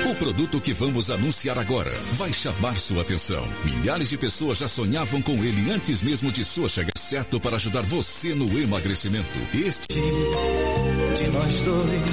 O produto que vamos anunciar agora vai chamar sua atenção. Milhares de pessoas já sonhavam com ele antes mesmo de sua chegada. Certo para ajudar você no emagrecimento. Este de nós dois